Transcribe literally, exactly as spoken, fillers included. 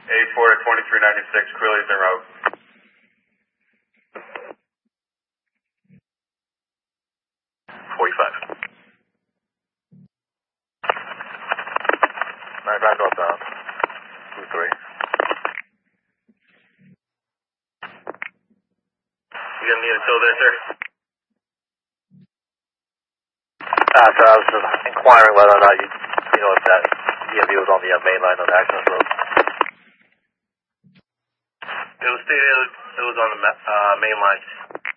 eight four to twenty-three ninety-six, Quilly's en route. forty-five. nine five northbound. two three. You gonna need a tow there, sir? Uh, so I was just inquiring whether or not you, you know, if that E M V was on the uh, main line on Access Road. It was stated it was on the uh, main line.